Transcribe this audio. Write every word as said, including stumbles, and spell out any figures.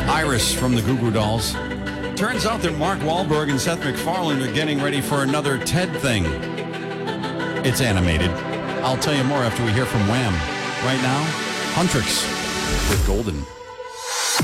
Iris from the Goo Goo Dolls. Turns out that Mark Wahlberg and Seth MacFarlane are getting ready for another Ted thing. It's animated. I'll tell you more after we hear from Wham. Right now, Huntrix with Golden.